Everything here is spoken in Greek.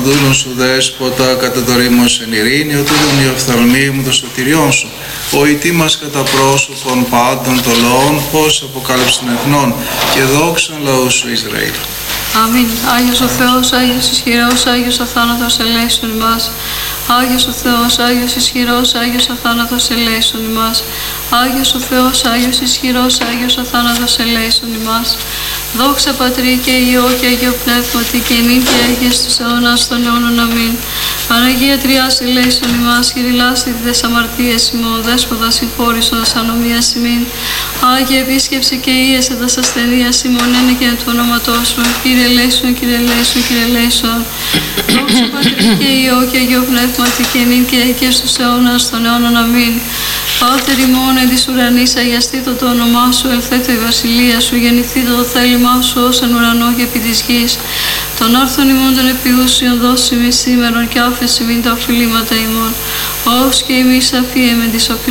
δούλων σου δέσποτα, κατά το ρήμος εν ειρήνη, ο τούτον η οφθαλμή μου το σωτηριών σου. Ο ητή μας κατά πρόσωπον πάντων των λαών, πώς αποκάλυψη των εθνών και δόξαν λαού σου Ισραήλ. Αμήν. Άγιος ο Θεός, Άγιος ισχυρός, Άγιος αθάνατος ελέησον ημάς. Άγιος ο Θεός, Άγιος ισχυρός, Άγιος αθάνατος ελέησον ημάς. Άγιος ο Θεός, Άγιος ισχυρός, Άγιος αθάνατος ελέησον ημάς. Δόξα Πατρί και Υιό και Αγίο Πνεύματι και νυν και έγε στους αιώνας των αιώνων. Αμήν. Παναγία Τριάς ελέησον ημάς, κηρυλάστη τις αμαρτίες ημών, δέσποτα συγχώρησον τας ανομίας ημίν. Άγιε επίσκεψη και ίεσε τας ασθενείας ημών, ένεκεν του ονόματός σου. Κύριε ελέησον, Κύριε ελέησον, Κύριε ελέησον. Δόξα Πατρί και Υιό και Αγίο Πνεύματι και νυν και έγε στους αιώνας των αιώνων. Αμήν. Πάτερ ημών εν της ουρανής, αγιαστήτω το όνομά σου, ελθέτω η βασιλεία σου, γεννηθήτω το θέλημά σου ως εν ουρανό και επί της γης. Των άρθων ημών των επιούσιων δώσει ημί σήμερον και άφεση μην τα οφειλήματα ημών, ως και εμείς αφίεμεν τις οφειλίες